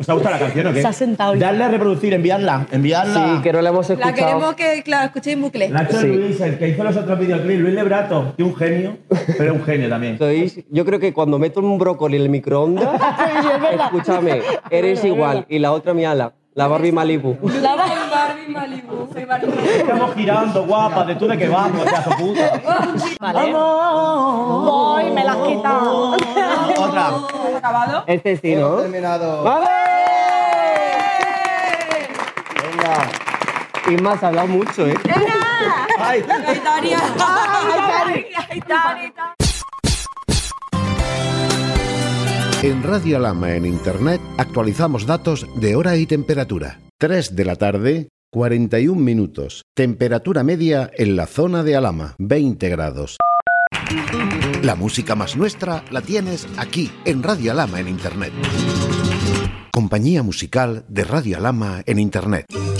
¿Os ha gustado la canción o qué? Se ha sentado. Darle a reproducir, enviarla. Sí, que no la hemos escuchado. La queremos que la escuchéis en bucle. La ha hecho Luis, el que hizo los otros videoclips, Luis Lebrato, que un genio, pero un genio también. Yo creo que cuando meto un brócoli en el microondas, escúchame, eres igual. Y la otra mi ala, la Barbie Malibu. La Barbie Malibu. Soy Barbie Malibu. Estamos girando, guapa, de tú de que vamos, pedazo puta. Vale. Voy, me la has quitado. Otra. ¿Has acabado? Este sí, ¿no? Hemos terminado. ¡Vale! Venga. Inma, has hablado mucho, ¿eh? Ay. Gaitania. En Radio Alhama en Internet actualizamos datos de hora y temperatura. 3 de la tarde, 41 minutos. Temperatura media en la zona de Alhama, 20 grados. La música más nuestra la tienes aquí, en Radio Alhama en Internet. Compañía musical de Radio Alhama en Internet.